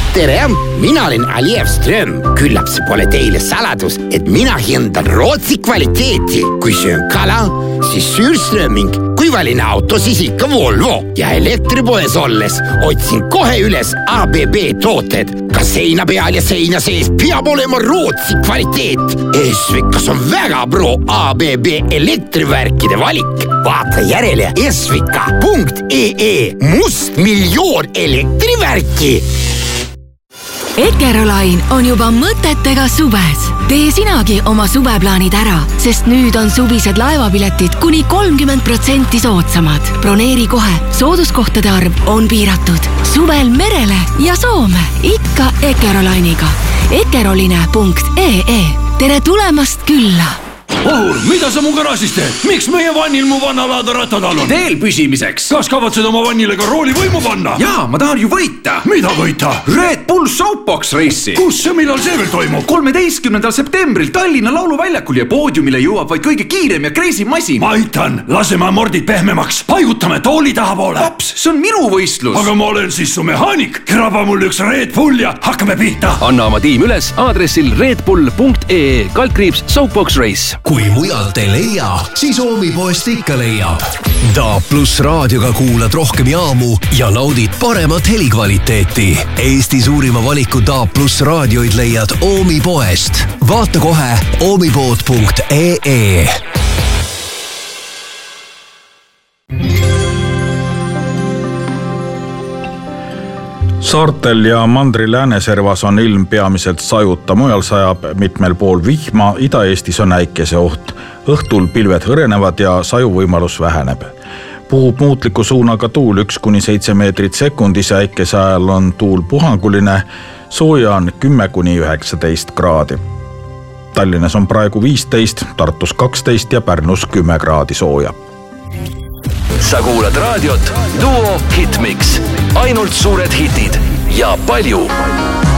Tere, mina olen Alijev Ström. Küllap see pole teile saladus, et mina hindan Rootsi kvaliteeti. Kui söön kala, siis Sürströming. Kui valin auto, siis ikka Volvo. Ja elektripoes olles otsin kohe üles ABB tooted. Ka seina peal ja seina sees peab olema Rootsi kvaliteet. Esvikas on väga pro ABB elektrivärkide valik. Vaata järele esvika.ee. Must miljoon elektrivärki. Ekerolain on juba mõtetega suves. Tee sinagi oma suveplaanid ära, sest nüüd on suvised laevapiletid kuni 30% soodsamad. Broneeri kohe, sooduskohtade arv on piiratud. Suvel merele ja Soome, ikka Ekerolainiga. Ekeroline.ee. Tere tulemast külla! Ohur, mida sa mu garaažis teed? Miks meie vannil mu vannalaada rattadal on? Teel püsimiseks. Kas kavatsed oma vannile ka roolivõimu panna? Jaa, ma tahan ju võita. Mida võita? Red Bull Soapbox Race'i. Kus ja millal see veel toimub? 13. septembril Tallinna lauluväljakul ja poodiumile jõuab vaid kõige kiirem ja crazy masin. Ma aitan, laseme mordid pehmemaks. Paigutame tooli taha poole. Paps, see on minu võistlus. Aga ma olen siis su mehaanik. Kraba mul üks Red Bull ja hakkame pihta. Anna oma tiim üles aadressil redbull.ee /Soapbox Race. Kui mujalt ei leia, siis Oomipoest ikka leiab. DAB+ raadioga kuulad rohkem jaamu ja naudid paremat helikvaliteeti. Eesti suurima valiku DAB+ raadioid leiad Oomipoest. Vaata kohe oomipood.ee. Saartel ja mandri lääneservas on ilm peamiselt sajuta, mujal sajab mitmel pool vihma, Ida-Eestis on äikese oht. Õhtul pilved hõrenevad ja sajuvõimalus väheneb. Puhub muutliku suunaga tuul 1-7 meetrit sekundis, äikese ajal on tuul puhanguline, sooja on 10-19 kraadi. Tallinnas on praegu 15, Tartus 12 ja Pärnus 10 kraadi sooja. Sa kuulad raadiot Duo Hitmix. Ainult suured hitid ja palju